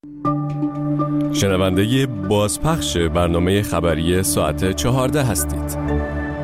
شنونده بازپخش برنامه خبری ساعت 14 هستید.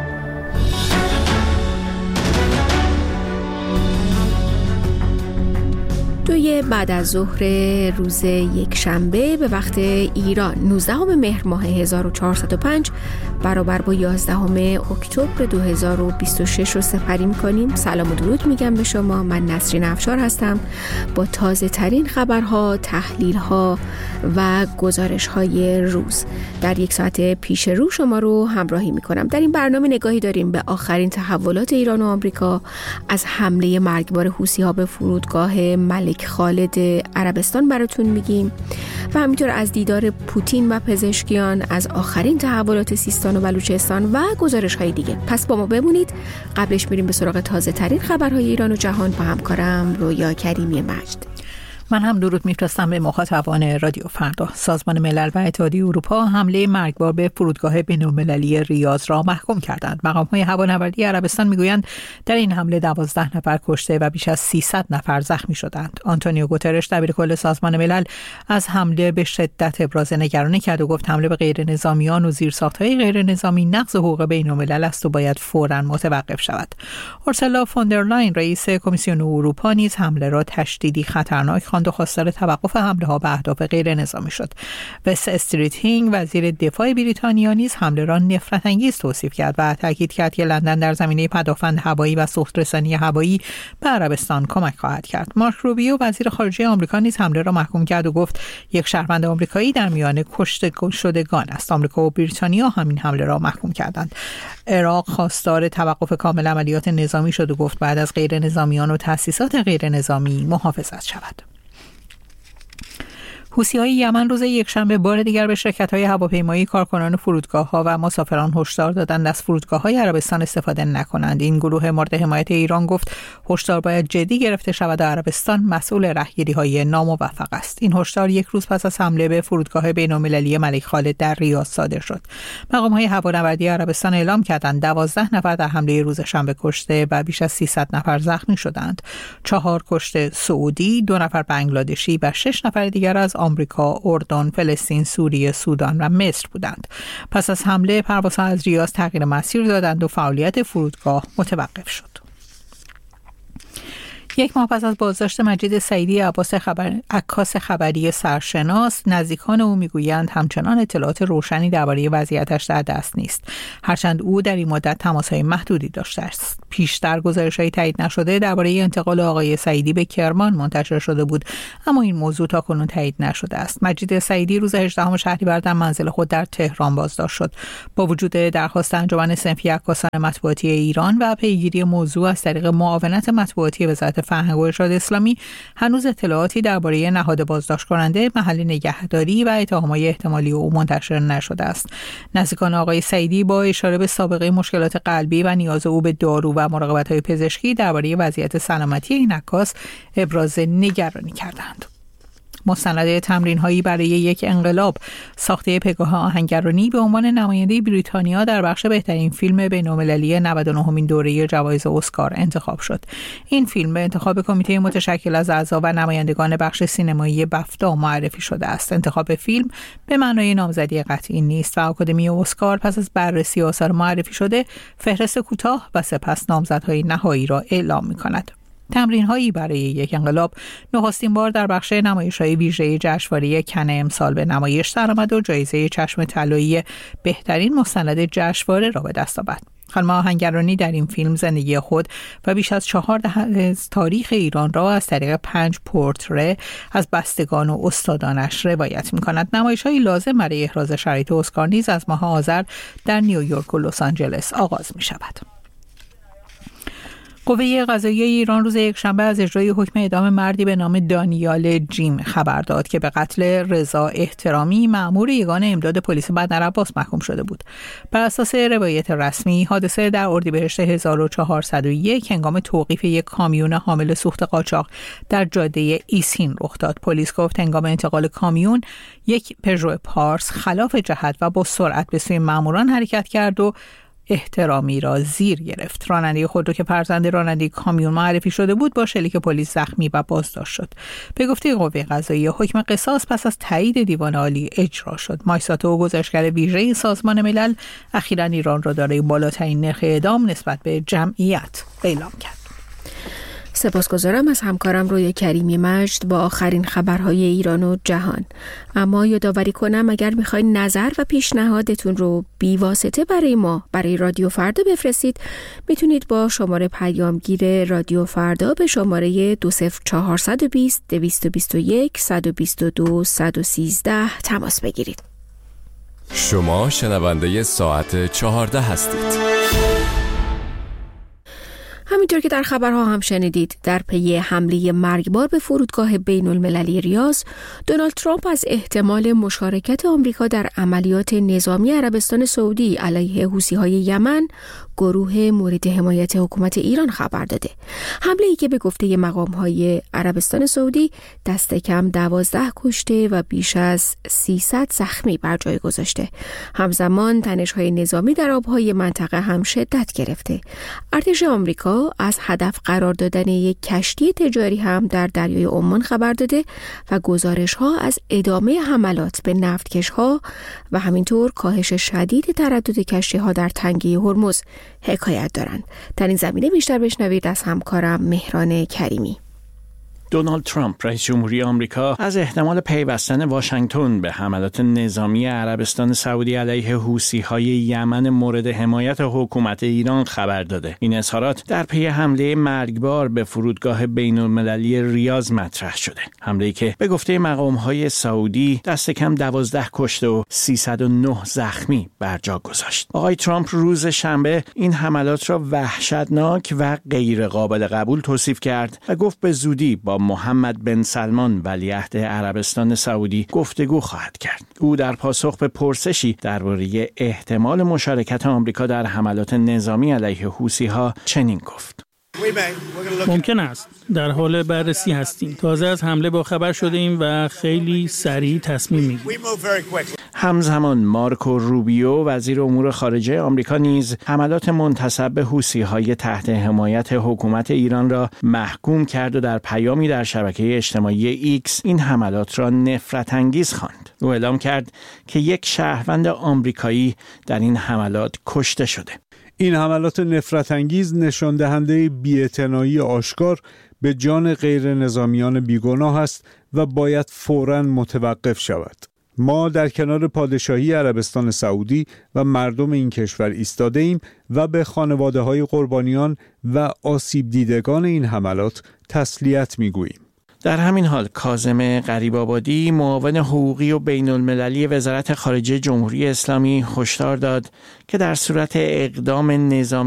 بعد از ظهر روز یکشنبه به وقت ایران 19 مهر ماه 1405 برابر با 11 اکتبر 2026 رو سپری می‌کنیم. سلام و درود میگم به شما. من نسرین افشار هستم با تازه ترین خبرها، تحلیل‌ها و گزارش‌های روز. در یک ساعت پیش رو شما رو همراهی می‌کنم. در این برنامه نگاهی داریم به آخرین تحولات ایران و آمریکا، از حمله مرگبار حوثی‌ها به فرودگاه ملک خالد عربستان براتون میگیم و همینطور از دیدار پوتین و پزشکیان، از آخرین تحولات سیستان و بلوچستان و گزارش‌های دیگه. پس با ما بمونید. قبلش میریم به سراغ تازه ترین خبرهای ایران و جهان با همکارم رویا کریمی مجد. من هم درود میفرستم به مخاطبان رادیو فردا. سازمان ملل و اتحادیه اروپا حمله مرگبار به فرودگاه بین‌المللی ریاض را محکوم کردند. مقام‌های هوانوردی عربستان میگویند در این حمله 12 نفر کشته و بیش از 300 نفر زخمی شدند. آنتونیو گوترش دبیرکل سازمان ملل از حمله به شدت ابراز نگرانی کرد و گفت حمله به غیرنظامیان و زیرساخت‌های غیرنظامی نقض حقوق بین‌الملل است و باید فوراً متوقف شود. اورسولا فوندرلاین رئیس کمیسیون اروپا نیز حمله را تشدیدی خطرناک و خواستار توقف حمله ها به اهداف غیر نظامی شد. وست استریت هینگ وزیر دفاع بریتانیا نیز حمله را نفرت انگیز توصیف کرد و تاکید کرد که لندن در زمینه پدافند هوایی و سوخت‌رسانی هوایی به عربستان کمک خواهد کرد. مارک روبیو وزیر خارجه آمریکا نیز حمله را محکوم کرد و گفت یک شهروند آمریکایی در میان کشته شدگان است. آمریکا و بریتانیا همین حمله را محکوم کردند. عراق خواستار توقف کامل عملیات نظامی شد و گفت بعد از غیر نظامیان و تأسیسات غیر نظامی محافظت شود. حوثی‌های یمن روز یکشنبه بار دیگر به شرکت‌های هواپیمایی، کارکنان فرودگاه‌ها و مسافران هشدار دادند از فرودگاه‌های عربستان استفاده نکنند. این گروه مورد حمایت ایران گفت هشدار باید جدی گرفته شود و عربستان مسئول رهگیری‌های ناموفق است. این هشدار یک روز پس از حمله به فرودگاه بین‌المللی ملک خالد در ریاض صادر شد. مقام‌های هوانوردی عربستان اعلام کردند 12 نفر در حمله روز شنبه کشته و بیش از 300 نفر زخمی شدند. 4 کشته سعودی، 2 نفر بنگلادشی و 6 نفر دیگر از آمریکا، اردن، فلسطین، سوریه، سودان و مصر بودند. پس از حمله پروازها از ریاض تغییر مسیر دادند و فعالیت فرودگاه متوقف شد. یک ماه پس از بازداشت مجید سعیدی عکاس خبری سرشناس، نزدیکان او میگویند همچنان اطلاعات روشنی درباره وضعیتش در دست نیست، هرچند او در این مدت تماس‌های محدودی داشته است. پیشتر گزارش‌های تایید نشده درباره انتقال آقای سعیدی به کرمان منتشر شده بود، اما این موضوع تاکنون تایید نشده است. مجید سعیدی روز 18 شهریور در منزل خود در تهران بازداشت شد. با وجود درخواست انجمن صنفی عکاسان مطبوعاتی ایران و پیگیری موضوع از طریق معاونت مطبوعاتی وزارت فرهنگ و ارشاد اسلامی، هنوز اطلاعاتی درباره نهاد بازداشت کننده، محل نگهداری و اتهامات احتمالی او منتشر نشده است. نزدیکان آقای سعیدی با اشاره به سابقه مشکلات قلبی و نیاز او به دارو و مراقبت‌های پزشکی درباره وضعیت سلامتی این عکاس ابراز نگرانی کردند. مستند تمرین‌هایی برای یک انقلاب، ساخته پگاه آهنگرانی به عنوان نماینده بریتانیا در بخش بهترین فیلم بین‌المللی 99مین دوره جوایز اسکار انتخاب شد. این فیلم به انتخاب کمیته متشکل از اعضا و نمایندگان بخش سینمایی بفتا معرفی شده است. انتخاب فیلم به معنای نامزدی قطعی نیست و آکادمی اسکار پس از بررسی آثار معرفی شده فهرست کوتاه و سپس نامزدهای نهایی را اعلام می‌کند. تمرین‌هایی برای یک انقلاب نخستین بار در بخش نمایش‌های ویژه جشنواره کن امسال به نمایش درآمد و جایزه چشم طلایی بهترین مستند جشنواره را به دست آورد. خانم آهنگرانی در این فیلم زندگی خود و بیش از 4 دهه از تاریخ ایران را از طریق 5 پورتره از بستگان و استادانش روایت می‌کند. نمایش‌های لازم برای احراز شرایط اسکار نیز از ماه آذر در نیویورک و لس آنجلس آغاز می‌شود. قوه قضاییه ایران روز یکشنبه از اجرای حکم اعدام مردی به نام دانیال جیم خبر داد که به قتل رضا احترامی مأمور یگان امداد پلیس بندرعباس محکوم شده بود. بر اساس روایت رسمی، حادثه در اردیبهشت 1401 هنگام توقیف یک کامیون حامل سوخت قاچاق در جاده ایسین رخ داد. پلیس گفت هنگام انتقال کامیون یک پژو پارس خلاف جهت و با سرعت به سوی مأموران حرکت کرد و احترامی را زیر گرفت. راننده خودرو که فرزند راننده کامیون معرفی شده بود با شلیک پلیس زخمی و بازداشت شد. به گفته قوه قضاییه حکم قصاص پس از تایید دیوان عالی اجرا شد. مایساتو گزارشگر ویژه سازمان ملل اخیراً ایران را دارای بالاترین نرخ اعدام نسبت به جمعیت اعلام کرد. سپاسگزارم از همکارم رویا کریمی مجد با آخرین خبرهای ایران و جهان. اما یادآوری کنم اگر میخواین نظر و پیشنهادتون رو بی واسطه برای ما برای رادیو فردا بفرستید، میتونید با شماره پیامگیر رادیو فردا به شماره 20420 221 122 113 تماس بگیرید. شما شنونده ساعت 14 هستید. همینطور که در خبرها هم شنیدید، در پی حمله مرگبار به فرودگاه بین المللی ریاض، دونالد ترامپ از احتمال مشارکت آمریکا در عملیات نظامی عربستان سعودی علیه حوثی‌های یمن، گروه مورد حمایت حکومت ایران خبر داده. حمله‌ای که به گفته مقام‌های عربستان سعودی دست کم 12 کشته و بیش از 300 زخمی بر جای گذاشته. همزمان تنش‌های نظامی در آب‌های منطقه هم شدت گرفته. ارتش آمریکا از هدف قرار دادن یک کشتی تجاری هم در دریای عمان خبر داده و گزارش‌ها از ادامه حملات به نفتکش‌ها و همینطور کاهش شدید تردد کشتی‌ها در تنگه هرمز حکایت دارند. در این زمینه بیشتر بشنوید از همکارم مهران کریمی. دونالد ترامپ رئیس جمهوری آمریکا از احتمال پیوستن واشنگتن به حملات نظامی عربستان سعودی علیه حوثی‌های یمن مورد حمایت حکومت ایران خبر داده. این اظهارات در پی حمله مرگبار به فرودگاه بین‌المللی ریاض مطرح شده. حمله‌ای که به گفته مقام‌های سعودی دست کم 12 کشته و 309 زخمی بر جا گذاشت. آقای ترامپ روز شنبه این حملات را وحشتناک و غیر قابل قبول توصیف کرد و گفت به زودی با محمد بن سلمان ولیعهد عربستان سعودی گفتگو خواهد کرد. او در پاسخ به پرسشی درباره احتمال مشارکت آمریکا در حملات نظامی علیه حوثی‌ها چنین گفت: ممکن است. در حال بررسی هستیم. تازه از حمله با خبر شده ایم و خیلی سریع تصمیم میگیریم. همزمان مارکو روبیو وزیر امور خارجه آمریکا نیز حملات منتسب به حوثی‌های تحت حمایت حکومت ایران را محکوم کرد و در پیامی در شبکه اجتماعی ایکس این حملات را نفرت انگیز خواند. او اعلام کرد که یک شهروند آمریکایی در این حملات کشته شده. این حملات نفرت انگیز نشان دهنده بی‌اعتنایی آشکار به جان غیر نظامیان بیگناه است و باید فوراً متوقف شود. ما در کنار پادشاهی عربستان سعودی و مردم این کشور ایستاده ایم و به خانواده‌های قربانیان و آسیب دیدگان این حملات تسلیت می‌گوییم. در همین حال کاظم غریب‌آبادی معاون حقوقی و بین‌المللی وزارت خارجه جمهوری اسلامی هشدار داد که در صورت اقدام نظامی